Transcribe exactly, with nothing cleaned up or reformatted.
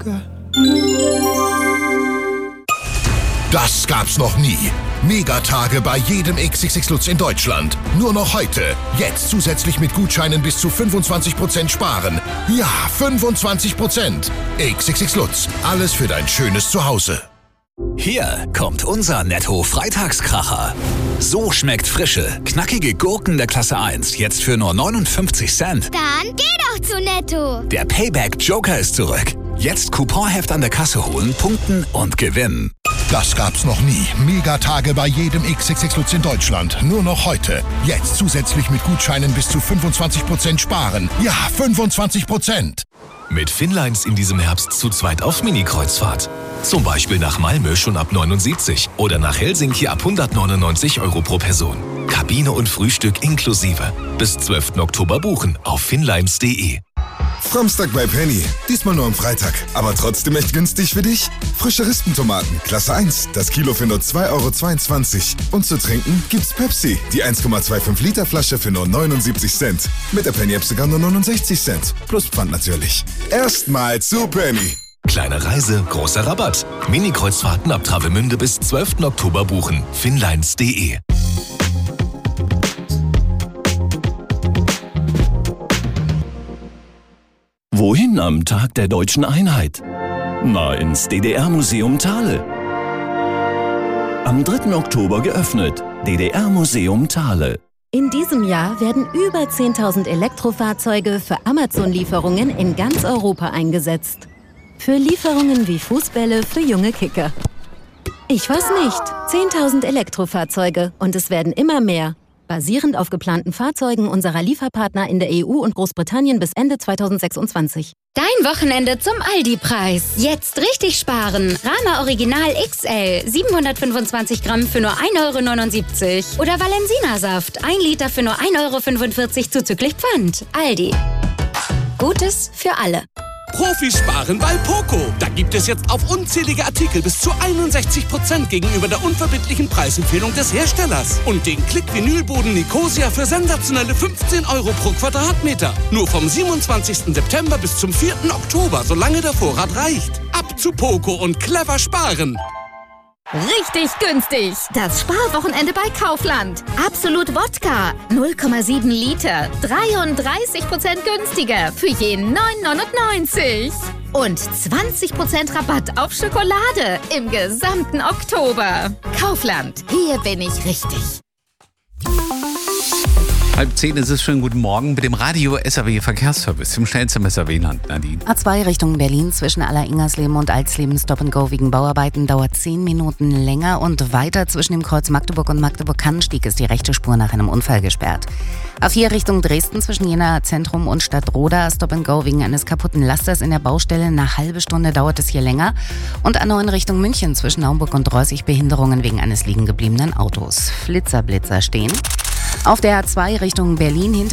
Burger. Das gab's noch nie. Megatage bei jedem X X X Lutz in Deutschland. Nur noch heute. Jetzt zusätzlich mit Gutscheinen bis zu fünfundzwanzig Prozent sparen. Ja, fünfundzwanzig Prozent. X X X Lutz. Alles für dein schönes Zuhause. Hier kommt unser Netto-Freitagskracher. So schmeckt frische, knackige Gurken der Klasse eins jetzt für nur neunundfünfzig Cent. Dann geh doch zu Netto. Der Payback-Joker ist zurück. Jetzt Couponheft an der Kasse holen, punkten und gewinnen. Das gab's noch nie. Megatage bei jedem X X X Lutz in Deutschland. Nur noch heute. Jetzt zusätzlich mit Gutscheinen bis zu fünfundzwanzig Prozent sparen. Ja, fünfundzwanzig Prozent. Mit Finnlines in diesem Herbst zu zweit auf Mini-Kreuzfahrt. Zum Beispiel nach Malmö schon ab neunundsiebzig oder nach Helsinki ab hundertneunundneunzig Euro pro Person. Kabine und Frühstück inklusive. Bis zwölften Oktober buchen auf finnlines punkt de. Samstag bei Penny. Diesmal nur am Freitag. Aber trotzdem echt günstig für dich? Frische Rispentomaten, Klasse eins. Das Kilo für nur zwei Euro zweiundzwanzig. Und zu trinken gibt's Pepsi. Die eins Komma fünfundzwanzig Liter Flasche für nur neunundsiebzig Cent. Mit der Penny-App sogar nur neunundsechzig Cent. Plus Pfand natürlich. Erstmal zu Penny. Kleine Reise, großer Rabatt. Mini-Kreuzfahrten ab Travemünde bis zwölften Oktober buchen. finnlines punkt de. Wohin am Tag der Deutschen Einheit? Na, ins D D R-Museum Thale. Am dritten Oktober geöffnet. D D R-Museum Thale. In diesem Jahr werden über zehntausend Elektrofahrzeuge für Amazon-Lieferungen in ganz Europa eingesetzt. Für Lieferungen wie Fußbälle für junge Kicker. Ich weiß nicht. zehntausend Elektrofahrzeuge und es werden immer mehr. Basierend auf geplanten Fahrzeugen unserer Lieferpartner in der E U und Großbritannien bis Ende zweitausendsechsundzwanzig. Dein Wochenende zum Aldi-Preis. Jetzt richtig sparen. Rama Original X L siebenhundertfünfundzwanzig Gramm für nur ein Euro neunundsiebzig. Oder Valensina-Saft ein Liter für nur ein Euro fünfundvierzig zuzüglich Pfand. Aldi. Gutes für alle. Profis sparen bei Poco. Da gibt es jetzt auf unzählige Artikel bis zu einundsechzig Prozent gegenüber der unverbindlichen Preisempfehlung des Herstellers. Und den Klick-Vinylboden Nicosia für sensationelle fünfzehn Euro pro Quadratmeter. Nur vom siebenundzwanzigsten September bis zum vierten Oktober, solange der Vorrat reicht. Ab zu Poco und clever sparen. Richtig günstig. Das Sparwochenende bei Kaufland. Absolut Wodka. null Komma sieben Liter. dreiunddreißig Prozent günstiger. Für jeden neun neunundneunzig. Und zwanzig Prozent Rabatt auf Schokolade. Im gesamten Oktober. Kaufland. Hier bin ich richtig. Halb zehn ist es. Schönen guten Morgen mit dem Radio S R W Verkehrsservice im schnellsten S R W-Land. Nadine. A zwei Richtung Berlin zwischen Aller-Ingersleben und Alsleben Stop and Go wegen Bauarbeiten dauert zehn Minuten länger und weiter zwischen dem Kreuz Magdeburg und Magdeburg-Kannenstieg ist die rechte Spur nach einem Unfall gesperrt. A vier Richtung Dresden zwischen Jena Zentrum und Stadtroda Stop and Go wegen eines kaputten Lasters in der Baustelle. Eine halbe Stunde dauert es hier länger. Und A neun Richtung München zwischen Naumburg und Reußig Behinderungen wegen eines liegengebliebenen Autos. Flitzerblitzer stehen. Auf der A zwei Richtung Berlin hinter